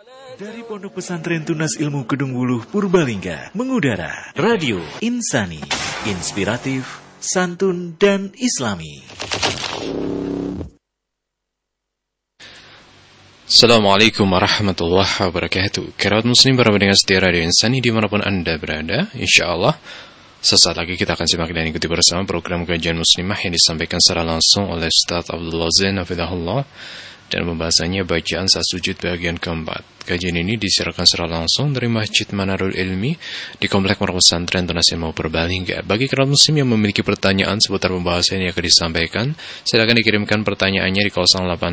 Dari Pondok Pesantren Tunas Ilmu Kedung Wuluh Purbalingga mengudara Radio Insani, inspiratif, santun dan islami. Assalamualaikum warahmatullahi wabarakatuh. Kerabat muslim para pendengar setia Radio Insani dimanapun Anda berada, insyaallah sesaat lagi kita akan simak dan ikuti bersama program kajian muslimah yang disampaikan secara langsung oleh Ustaz Abdullah Zain hafizahullah, dan pembahasannya bacaan saat sujud bagian keempat. Kajian ini disiarkan secara langsung dari Masjid Manarul Ilmi di Komplek Pondok Pesantren Tunas Ilmu Purbalingga. Bagi kerabat muslim yang memiliki pertanyaan seputar pembahasan yang akan disampaikan, silakan dikirimkan pertanyaannya di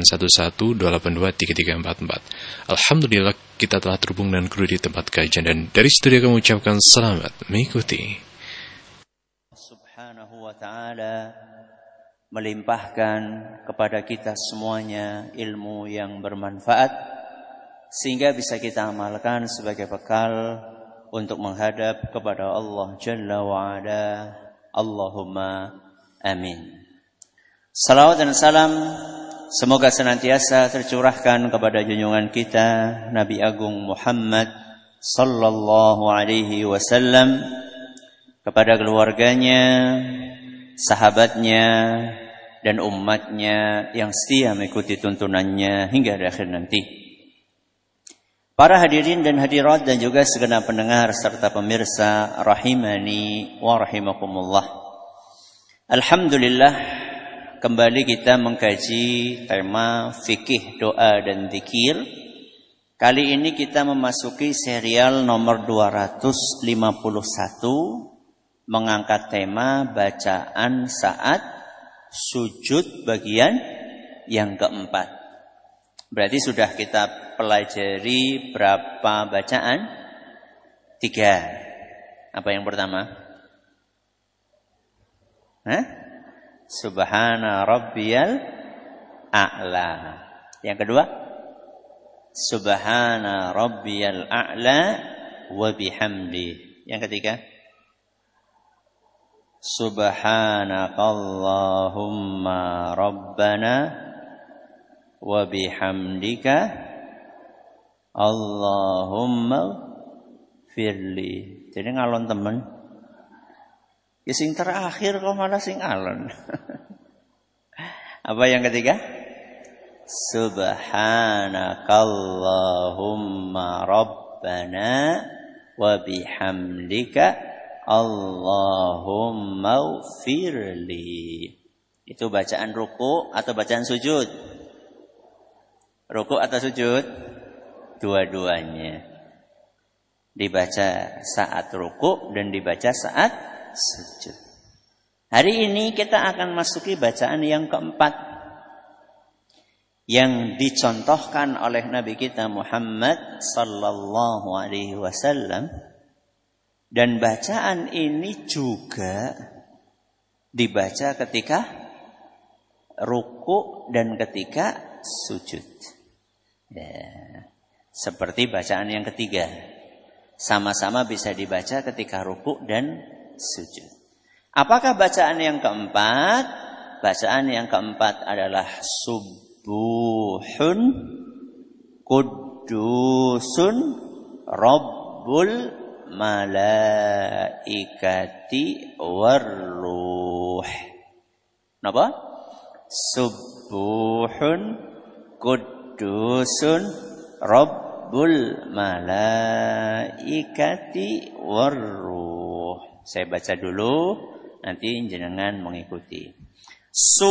0811-282-3344. Alhamdulillah kita telah terhubung dengan kru di tempat kajian, dan dari studio kami ucapkan selamat mengikuti. Subhanahu wa ta'ala melimpahkan kepada kita semuanya ilmu yang bermanfaat sehingga bisa kita amalkan sebagai bekal untuk menghadap kepada Allah Jalla wa'ala. Allahumma amin. Salawat dan salam semoga senantiasa tercurahkan kepada junjungan kita Nabi Agung Muhammad sallallahu alaihi wasallam, kepada keluarganya, sahabatnya, dan umatnya yang setia mengikuti tuntunannya hingga akhir nanti. Para hadirin dan hadirat dan juga segenap pendengar serta pemirsa rahimani wa rahimakumullah. Alhamdulillah, kembali kita mengkaji tema fikih doa dan zikir. Kali ini kita memasuki serial nomor 251, mengangkat tema bacaan saat sujud bagian yang keempat. Berarti sudah kita pelajari berapa bacaan? 3. Apa yang pertama? Subhana rabbiyal a'la. Yang kedua? Subhana rabbiyal a'la wa bihamdi. Yang ketiga? Subhanakallahumma rabbana wa bihamdika Allahumma firli. Jadi ngalon temen. Ya sing terakhir kok malah sing ngalon. Apa yang ketiga? Subhanakallahumma rabbana wa bihamdika Allahumma firli. Itu bacaan ruku atau bacaan sujud? Ruku atau sujud? Dua-duanya. Dibaca saat ruku dan dibaca saat sujud. Hari ini kita akan masuki bacaan yang keempat, yang dicontohkan oleh Nabi kita Muhammad sallallahu alaihi wasallam. Dan bacaan ini juga dibaca ketika ruku dan ketika sujud. Ya, seperti bacaan yang ketiga. Sama-sama bisa dibaca ketika ruku dan sujud. Apakah bacaan yang keempat? Bacaan yang keempat adalah Subuhun Qudusun Rabbul Malaikati warruh. Napa? Subuhun Qudusun Rabbul Malaikati warruh. Saya baca dulu, nanti jenengan mengikuti.